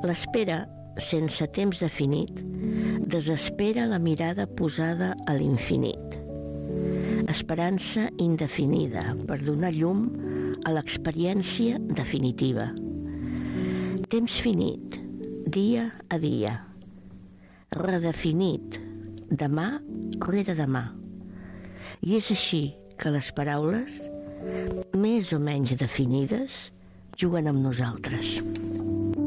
L'espera, sense temps definit, desespera la mirada posada a l'infinit. Esperança indefinida per donar llum a l'experiència definitiva. Temps finit, dia a dia. Redefinit, demà rere demà. I és així que les paraules, més o menys definides, juguen amb nosaltres.